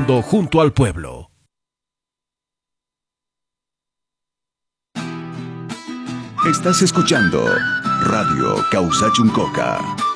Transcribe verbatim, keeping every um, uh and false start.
trabajando junto al pueblo. Estás escuchando Radio Causachuncoca.